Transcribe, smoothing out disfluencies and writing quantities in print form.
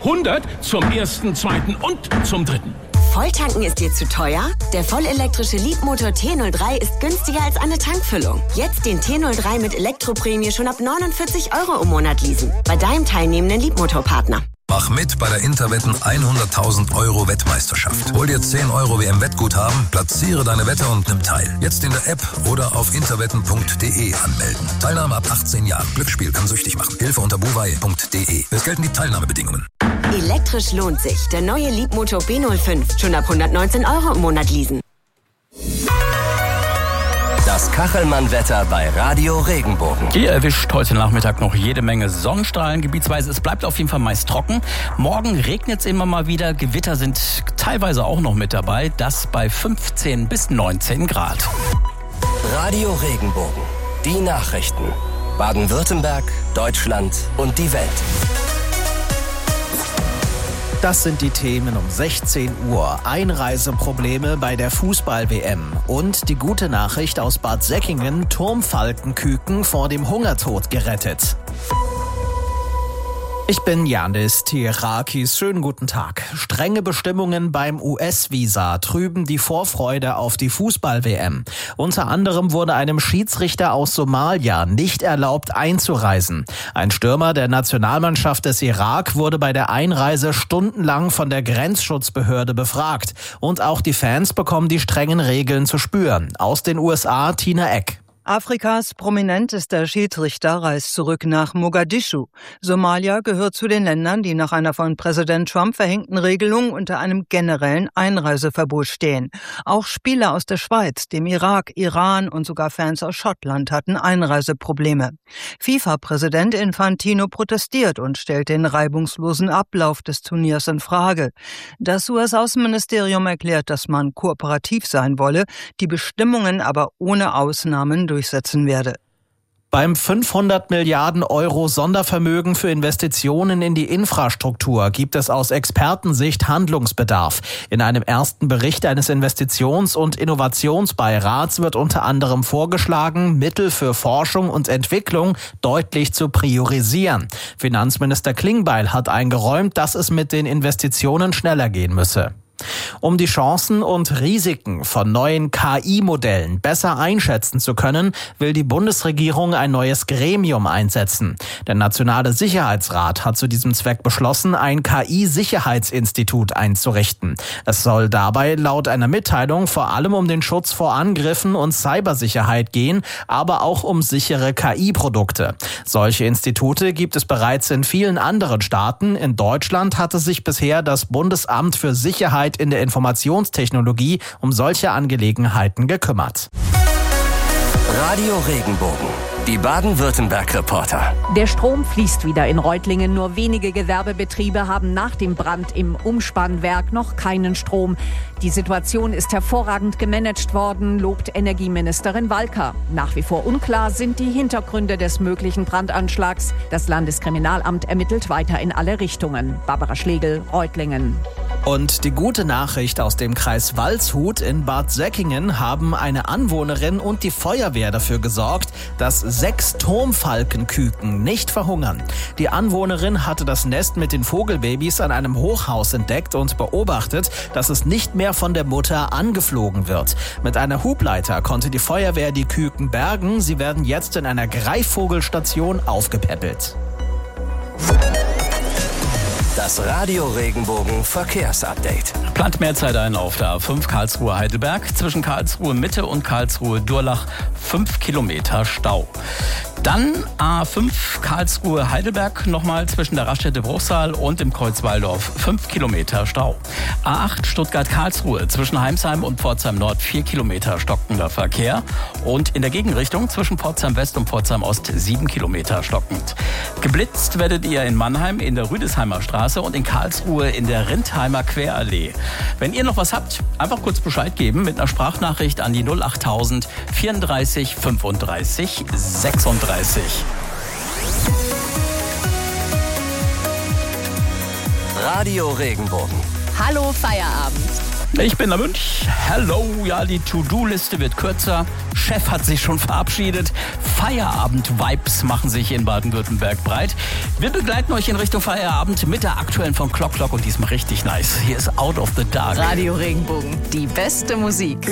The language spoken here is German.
100 zum 1., 2. und zum 3. Volltanken ist dir zu teuer? Der vollelektrische Leapmotor T03 ist günstiger als eine Tankfüllung. Jetzt den T03 mit Elektroprämie schon ab 49 € im Monat leasen. Bei deinem teilnehmenden Leapmotor-Partner. Mach mit bei der Interwetten 100.000 € Wettmeisterschaft. Hol dir 10 € WM-Wettguthaben, platziere deine Wette und nimm teil. Jetzt in der App oder auf interwetten.de anmelden. Teilnahme ab 18 Jahren. Glücksspiel kann süchtig machen. Hilfe unter buwei.de. Es gelten die Teilnahmebedingungen. Elektrisch lohnt sich. Der neue Leapmotor B05. Schon ab 119 € im Monat leasen. Das Kachelmann-Wetter bei Radio Regenbogen. Ihr erwischt heute Nachmittag noch jede Menge Sonnenstrahlen gebietsweise. Es bleibt auf jeden Fall meist trocken. Morgen regnet es immer mal wieder. Gewitter sind teilweise auch noch mit dabei. Das bei 15 bis 19 Grad. Radio Regenbogen. Die Nachrichten. Baden-Württemberg, Deutschland und die Welt. Das sind die Themen um 16 Uhr. Einreiseprobleme bei der Fußball-WM. Und die gute Nachricht aus Bad Säckingen: Turmfalkenküken vor dem Hungertod gerettet. Ich bin Janis Tierakis. Schönen guten Tag. Strenge Bestimmungen beim US-Visa trüben die Vorfreude auf die Fußball-WM. Unter anderem wurde einem Schiedsrichter aus Somalia nicht erlaubt einzureisen. Ein Stürmer der Nationalmannschaft des Irak wurde bei der Einreise stundenlang von der Grenzschutzbehörde befragt. Und auch die Fans bekommen die strengen Regeln zu spüren. Aus den USA Tina Eck. Afrikas prominentester Schiedsrichter reist zurück nach Mogadischu. Somalia gehört zu den Ländern, die nach einer von Präsident Trump verhängten Regelung unter einem generellen Einreiseverbot stehen. Auch Spieler aus der Schweiz, dem Irak, Iran und sogar Fans aus Schottland hatten Einreiseprobleme. FIFA-Präsident Infantino protestiert und stellt den reibungslosen Ablauf des Turniers in Frage. Das US-Außenministerium erklärt, dass man kooperativ sein wolle, die Bestimmungen aber ohne Ausnahmen durchsetzen werde. Beim 500 Milliarden € Sondervermögen für Investitionen in die Infrastruktur gibt es aus Expertensicht Handlungsbedarf. In einem ersten Bericht eines Investitions- und Innovationsbeirats wird unter anderem vorgeschlagen, Mittel für Forschung und Entwicklung deutlich zu priorisieren. Finanzminister Klingbeil hat eingeräumt, dass es mit den Investitionen schneller gehen müsse. Um die Chancen und Risiken von neuen KI-Modellen besser einschätzen zu können, will die Bundesregierung ein neues Gremium einsetzen. Der Nationale Sicherheitsrat hat zu diesem Zweck beschlossen, ein KI-Sicherheitsinstitut einzurichten. Es soll dabei laut einer Mitteilung vor allem um den Schutz vor Angriffen und Cybersicherheit gehen, aber auch um sichere KI-Produkte. Solche Institute gibt es bereits in vielen anderen Staaten. In Deutschland hatte sich bisher das Bundesamt für Sicherheit in der Informationstechnologie um solche Angelegenheiten gekümmert. Radio Regenbogen. Die Baden-Württemberg-Reporter. Der Strom fließt wieder in Reutlingen. Nur wenige Gewerbebetriebe haben nach dem Brand im Umspannwerk noch keinen Strom. Die Situation ist hervorragend gemanagt worden, lobt Energieministerin Walker. Nach wie vor unklar sind die Hintergründe des möglichen Brandanschlags. Das Landeskriminalamt ermittelt weiter in alle Richtungen. Barbara Schlegel, Reutlingen. Und die gute Nachricht aus dem Kreis Waldshut in Bad Säckingen: haben eine Anwohnerin und die Feuerwehr dafür gesorgt, dass 6 Turmfalkenküken nicht verhungern. Die Anwohnerin hatte das Nest mit den Vogelbabys an einem Hochhaus entdeckt und beobachtet, dass es nicht mehr von der Mutter angeflogen wird. Mit einer Hubleiter konnte die Feuerwehr die Küken bergen. Sie werden jetzt in einer Greifvogelstation aufgepäppelt. Das Radio Regenbogen Verkehrsupdate. Plant mehr Zeit ein auf der A5 Karlsruhe-Heidelberg. Zwischen Karlsruhe-Mitte und Karlsruhe-Durlach 5 Kilometer Stau. Dann A5 Karlsruhe-Heidelberg nochmal zwischen der Raststätte Bruchsal und dem Kreuz Walldorf 5 Kilometer Stau. A8 Stuttgart-Karlsruhe zwischen Heimsheim und Pforzheim Nord 4 Kilometer stockender Verkehr. Und in der Gegenrichtung zwischen Pforzheim West und Pforzheim Ost 7 Kilometer stockend. Geblitzt werdet ihr in Mannheim in der Rüdesheimer Straße und in Karlsruhe in der Rindheimer Querallee. Wenn ihr noch was habt, einfach kurz Bescheid geben mit einer Sprachnachricht an die 08000 34 35 36. Radio Regenbogen. Hallo Feierabend. Ich bin der Münch. Hello, ja, die To-Do-Liste wird kürzer. Chef hat sich schon verabschiedet. Feierabend-Vibes machen sich in Baden-Württemberg breit. Wir begleiten euch in Richtung Feierabend mit der aktuellen von Clock und diesmal richtig nice. Hier ist Out of the Dark. Radio Regenbogen, die beste Musik.